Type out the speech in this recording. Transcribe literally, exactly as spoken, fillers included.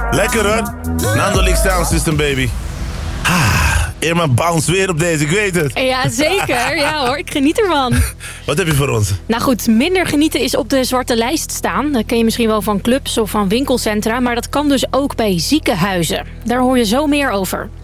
Lekker hoor. Nando League Sound System, baby. Ah, Irma bounce weer op deze, ik weet het. Ja, zeker. Ja hoor, ik geniet ervan. Wat heb je voor ons? Nou goed, minder genieten is op de zwarte lijst staan. Dat ken je misschien wel van clubs of van winkelcentra. Maar dat kan dus ook bij ziekenhuizen. Daar hoor je zo meer over.